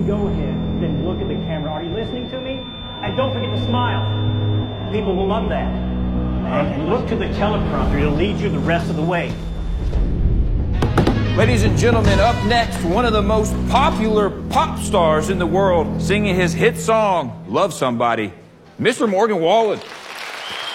you go ahead, then look at the camera. Are you listening to me? And don't forget to smile. People will love that. And look to the teleprompter. It'll lead you the rest of the way. Ladies and gentlemen, up next, one of the most popular pop stars in the world, singing his hit song, Love Somebody, Mr. Morgan Wallen.